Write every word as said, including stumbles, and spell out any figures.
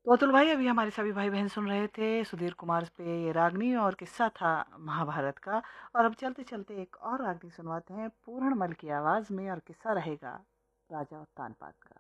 तो अतुल भाई, अभी हमारे सभी भाई बहन सुन रहे थे सुधीर कुमार पे ये रागनी, और किस्सा था महाभारत का। और अब चलते चलते एक और रागनी सुनवाते हैं पूर्णमल की आवाज़ में, और किस्सा रहेगा राजा उत्तानपाद का।